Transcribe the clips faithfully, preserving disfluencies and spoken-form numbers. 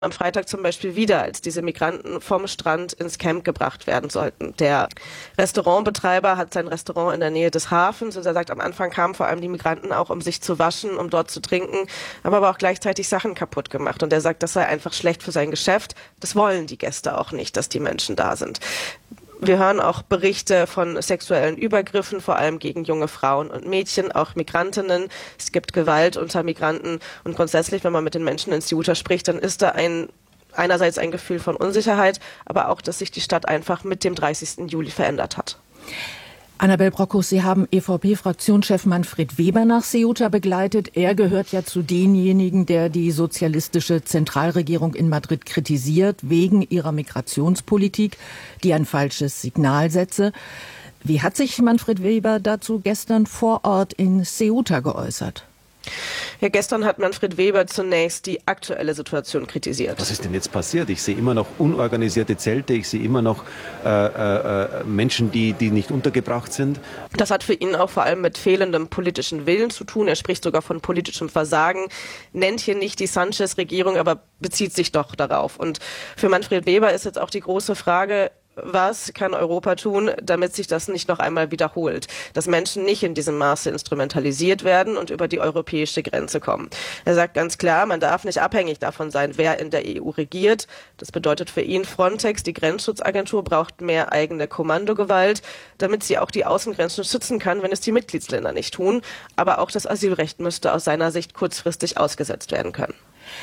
am Freitag zum Beispiel wieder, als diese Migranten vom Strand ins Camp gebracht werden sollten. Der Restaurantbetreiber hat sein Restaurant in der Nähe des Hafens und er sagt, am Anfang kamen vor allem die Migranten auch, um sich zu waschen, um dort zu trinken, haben aber auch gleichzeitig Sachen kaputt gemacht. Und er sagt, das sei einfach schlecht für sein Geschäft. Das wollen die Gäste auch nicht, dass die Menschen da sind. Wir hören auch Berichte von sexuellen Übergriffen, vor allem gegen junge Frauen und Mädchen, auch Migrantinnen. Es gibt Gewalt unter Migranten und grundsätzlich, wenn man mit den Menschen in Ceuta spricht, dann ist da ein einerseits ein Gefühl von Unsicherheit, aber auch, dass sich die Stadt einfach mit dem dreißigsten Juli verändert hat. Annabel Brockus, Sie haben E V P-Fraktionschef Manfred Weber nach Ceuta begleitet. Er gehört ja zu denjenigen, der die sozialistische Zentralregierung in Madrid kritisiert, wegen ihrer Migrationspolitik, die ein falsches Signal setze. Wie hat sich Manfred Weber dazu gestern vor Ort in Ceuta geäußert? Ja, gestern hat Manfred Weber zunächst die aktuelle Situation kritisiert. Was ist denn jetzt passiert? Ich sehe immer noch unorganisierte Zelte, ich sehe immer noch äh, äh, Menschen, die, die nicht untergebracht sind. Das hat für ihn auch vor allem mit fehlendem politischen Willen zu tun. Er spricht sogar von politischem Versagen, nennt hier nicht die Sanchez-Regierung, aber bezieht sich doch darauf. Und für Manfred Weber ist jetzt auch die große Frage, was kann Europa tun, damit sich das nicht noch einmal wiederholt? Dass Menschen nicht in diesem Maße instrumentalisiert werden und über die europäische Grenze kommen. Er sagt ganz klar, man darf nicht abhängig davon sein, wer in der E U regiert. Das bedeutet für ihn, Frontex, die Grenzschutzagentur, braucht mehr eigene Kommandogewalt, damit sie auch die Außengrenzen schützen kann, wenn es die Mitgliedsländer nicht tun. Aber auch das Asylrecht müsste aus seiner Sicht kurzfristig ausgesetzt werden können.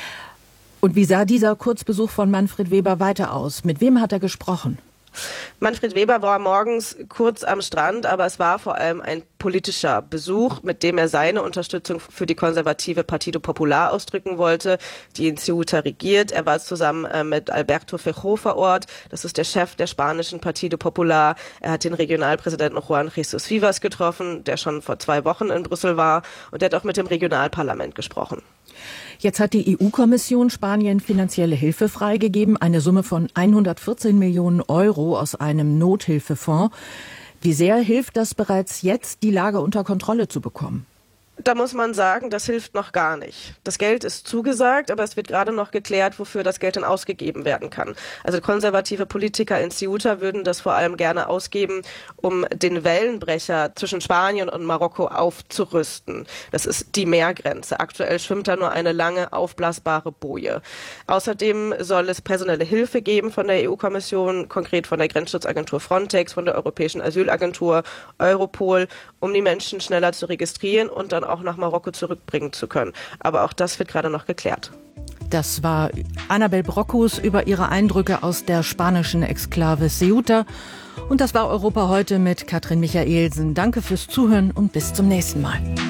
Und wie sah dieser Kurzbesuch von Manfred Weber weiter aus? Mit wem hat er gesprochen? Manfred Weber war morgens kurz am Strand, aber es war vor allem ein politischer Besuch, mit dem er seine Unterstützung für die konservative Partido Popular ausdrücken wollte, die in Ceuta regiert. Er war zusammen äh, mit Alberto Feijóo vor Ort, das ist der Chef der spanischen Partido Popular. Er hat den Regionalpräsidenten Juan Jesús Vivas getroffen, der schon vor zwei Wochen in Brüssel war, und er hat auch mit dem Regionalparlament gesprochen. Jetzt hat die E U-Kommission Spanien finanzielle Hilfe freigegeben, eine Summe von hundertvierzehn Millionen Euro aus einem Nothilfefonds. Wie sehr hilft das bereits jetzt, die Lage unter Kontrolle zu bekommen? Da muss man sagen, das hilft noch gar nicht. Das Geld ist zugesagt, aber es wird gerade noch geklärt, wofür das Geld dann ausgegeben werden kann. Also konservative Politiker in Ceuta würden das vor allem gerne ausgeben, um den Wellenbrecher zwischen Spanien und Marokko aufzurüsten. Das ist die Meergrenze. Aktuell schwimmt da nur eine lange, aufblasbare Boje. Außerdem soll es personelle Hilfe geben von der E U-Kommission, konkret von der Grenzschutzagentur Frontex, von der Europäischen Asylagentur, Europol, um die Menschen schneller zu registrieren und dann auch nach Marokko zurückbringen zu können. Aber auch das wird gerade noch geklärt. Das war Annabel Brockus über ihre Eindrücke aus der spanischen Exklave Ceuta. Und das war Europa heute mit Katrin Michaelsen. Danke fürs Zuhören und bis zum nächsten Mal.